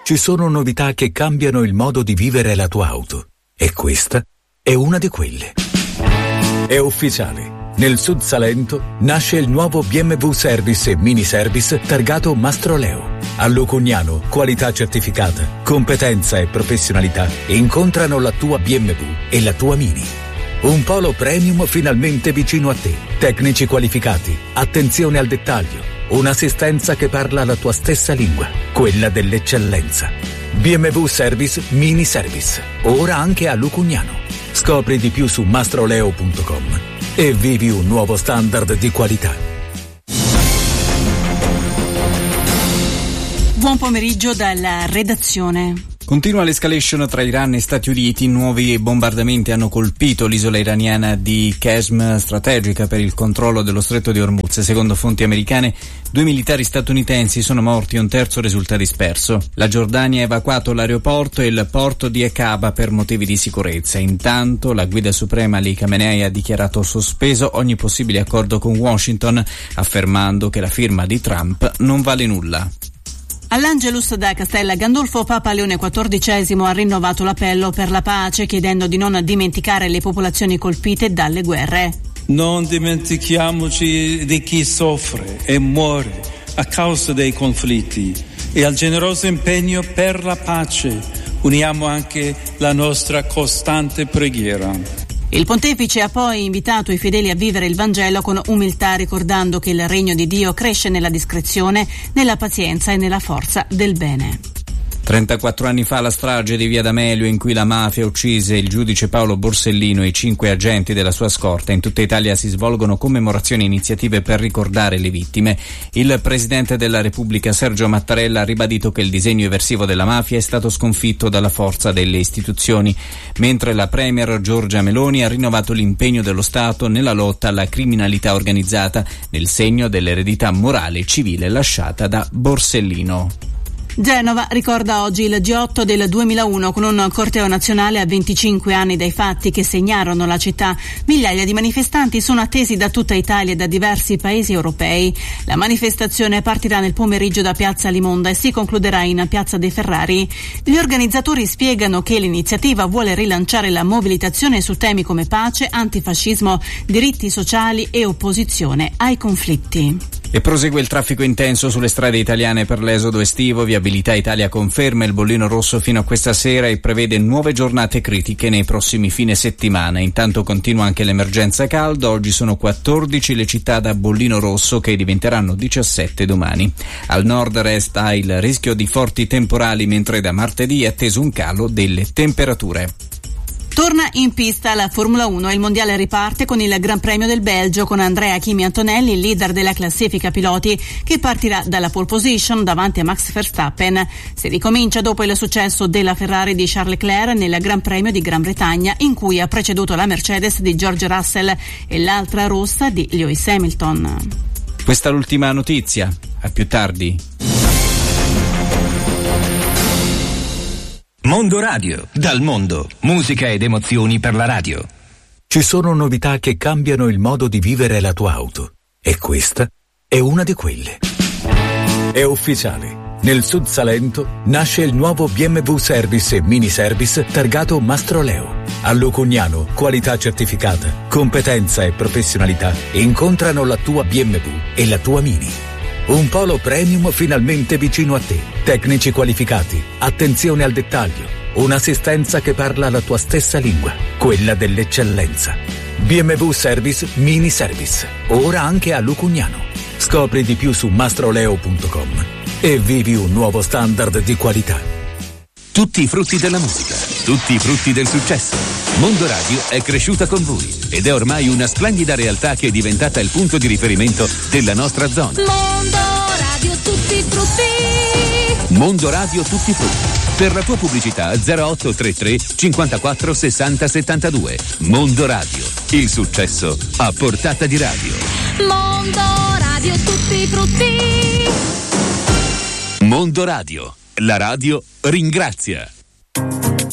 Ci sono novità che cambiano il modo di vivere la tua auto. E questa è una di quelle. È ufficiale. Nel Sud Salento nasce il nuovo BMW Service e Mini Service targato Mastroleo. A Lucugnano, qualità certificata, competenza e professionalità incontrano la tua BMW e la tua Mini. Un polo premium finalmente vicino a te. Tecnici qualificati, attenzione al dettaglio, un'assistenza che parla la tua stessa lingua, quella dell'eccellenza. BMW Service Mini Service, ora anche a Lucugnano. Scopri di più su mastroleo.com e vivi un nuovo standard di qualità. Buon pomeriggio dalla redazione. Continua l'escalation tra Iran e Stati Uniti. Nuovi bombardamenti hanno colpito l'isola iraniana di Qasm, strategica per il controllo dello stretto di Hormuz. Secondo fonti americane, 2 militari statunitensi sono morti e un terzo risulta disperso. La Giordania ha evacuato l'aeroporto e il porto di Aqaba per motivi di sicurezza. Intanto la guida suprema Ali Khamenei ha dichiarato sospeso ogni possibile accordo con Washington, affermando che la firma di Trump non vale nulla. All'Angelus da Castella Gandolfo, Papa Leone XIV ha rinnovato l'appello per la pace, chiedendo di non dimenticare le popolazioni colpite dalle guerre. Non dimentichiamoci di chi soffre e muore a causa dei conflitti e al generoso impegno per la pace uniamo anche la nostra costante preghiera. Il pontefice ha poi invitato i fedeli a vivere il Vangelo con umiltà, ricordando che il regno di Dio cresce nella discrezione, nella pazienza e nella forza del bene. 34 anni fa la strage di Via D'Amelio, in cui la mafia uccise il giudice Paolo Borsellino e 5 agenti della sua scorta. In tutta Italia si svolgono commemorazioni e iniziative per ricordare le vittime. Il presidente della Repubblica Sergio Mattarella ha ribadito che il disegno eversivo della mafia è stato sconfitto dalla forza delle istituzioni, mentre la premier Giorgia Meloni ha rinnovato l'impegno dello Stato nella lotta alla criminalità organizzata, nel segno dell'eredità morale e civile lasciata da Borsellino. Genova ricorda oggi il G8 del 2001 con un corteo nazionale a 25 anni dai fatti che segnarono la città. Migliaia di manifestanti sono attesi da tutta Italia e da diversi paesi europei. La manifestazione partirà nel pomeriggio da Piazza Limonda e si concluderà in Piazza dei Ferrari. Gli organizzatori spiegano che l'iniziativa vuole rilanciare la mobilitazione su temi come pace, antifascismo, diritti sociali e opposizione ai conflitti. E prosegue il traffico intenso sulle strade italiane per l'esodo estivo. Viabilità Italia conferma il bollino rosso fino a questa sera e prevede nuove giornate critiche nei prossimi fine settimana. Intanto continua anche l'emergenza caldo. Oggi sono 14 le città da bollino rosso, che diventeranno 17 domani. Al nord resta il rischio di forti temporali, mentre da martedì è atteso un calo delle temperature. Torna in pista la Formula 1 e il mondiale riparte con il Gran Premio del Belgio, con Andrea Kimi Antonelli, leader della classifica piloti, che partirà dalla pole position davanti a Max Verstappen. Si ricomincia dopo il successo della Ferrari di Charles Leclerc nel Gran Premio di Gran Bretagna, in cui ha preceduto la Mercedes di George Russell e l'altra rossa di Lewis Hamilton. Questa è l'ultima notizia. A più tardi. Mondo Radio, dal mondo, musica ed emozioni per la radio. Ci sono novità che cambiano il modo di vivere la tua auto. E questa è una di quelle. È ufficiale. Nel Sud Salento nasce il nuovo BMW Service e Mini Service targato Mastroleo. A Lucugnano, qualità certificata, competenza e professionalità incontrano la tua BMW e la tua Mini. Un polo premium finalmente vicino a te. Tecnici qualificati, attenzione al dettaglio, un'assistenza che parla la tua stessa lingua, quella dell'eccellenza. BMW Service Mini Service, ora anche a Lucugnano. Scopri di più su mastroleo.com e vivi un nuovo standard di qualità. Tutti i frutti della musica, tutti i frutti del successo. Mondo Radio è cresciuta con voi ed è ormai una splendida realtà che è diventata il punto di riferimento della nostra zona. Mondo Radio tutti i frutti. Mondo Radio tutti i frutti. Per la tua pubblicità 0833 54 60 72. Mondo Radio, il successo a portata di radio. Mondo Radio tutti i frutti. Mondo Radio, la radio ringrazia.